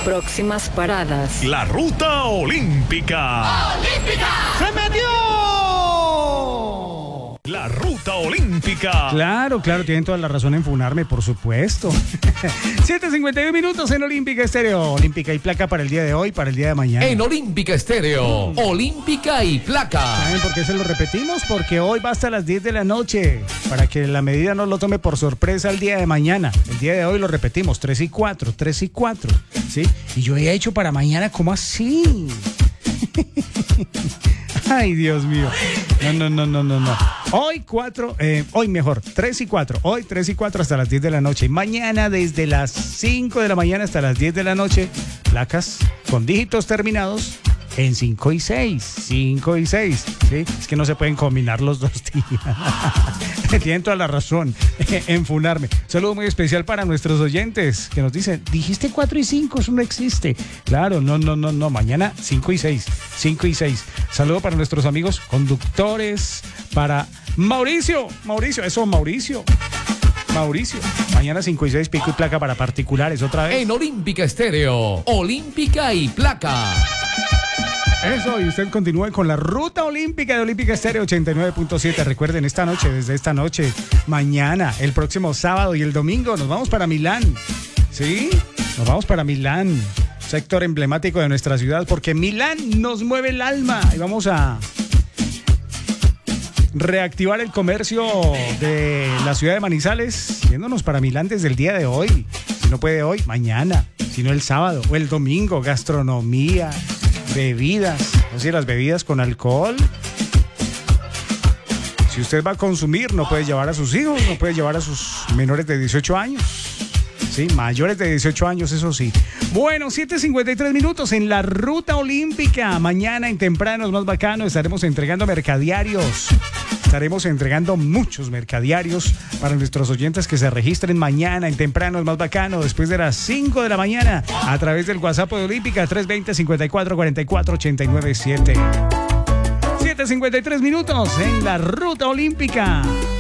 Próximas paradas. La ruta olímpica. ¡Olímpica! ¡Se metió! La ruta olímpica. Claro, tienen toda la razón en funarme, por supuesto. 7:51 minutos en Olímpica Estéreo. Olímpica y placa para el día de hoy, para el día de mañana. En Olímpica Estéreo, Olímpica y placa. ¿Saben por qué se lo repetimos? Porque hoy va hasta las 10 de la noche, para que la medida no lo tome por sorpresa el día de mañana. El día de hoy lo repetimos, 3 y 4, ¿sí? Y yo he hecho para mañana, ¿cómo así? Ay, Dios mío. No. Hoy 3 y 4. Hoy 3 y 4 hasta las 10 de la noche. Y mañana desde las 5 de la mañana hasta las 10 de la noche, placas con dígitos terminados en 5 y 6. 5 y 6. ¿Sí? Es que no se pueden combinar los dos días. Tienen toda la razón en funarme. Saludo muy especial para nuestros oyentes que nos dicen, dijiste 4 y 5, eso no existe. Claro, no. Mañana 5 y 6. 5 y 6. Saludo para nuestros amigos conductores, para Mauricio. Mañana 5 y 6, pico y placa para particulares otra vez. En Olímpica Estéreo, Olímpica y placa. Eso, y usted continúe con la ruta olímpica de Olímpica Estéreo 89.7. Recuerden, desde esta noche, mañana, el próximo sábado y el domingo, nos vamos para Milán. ¿Sí? Nos vamos para Milán, sector emblemático de nuestra ciudad, porque Milán nos mueve el alma. Y vamos a reactivar el comercio de la ciudad de Manizales, yéndonos para Milán desde el día de hoy. Si no puede hoy, mañana. Si no, el sábado o el domingo. Gastronomía, bebidas, no sé, las bebidas con alcohol. Si usted va a consumir, no puede llevar a sus hijos, no puede llevar a sus menores de 18 años. Sí, mayores de 18 años, eso sí. Bueno, 7:53 minutos en la ruta olímpica. Mañana en Tempranos Más Bacano estaremos entregando mercadiarios. Estaremos entregando muchos mercadiarios para nuestros oyentes que se registren mañana en Tempranos Más Bacano después de las 5 de la mañana a través del WhatsApp de Olímpica 320-5444-897. 7:53 minutos en la ruta olímpica.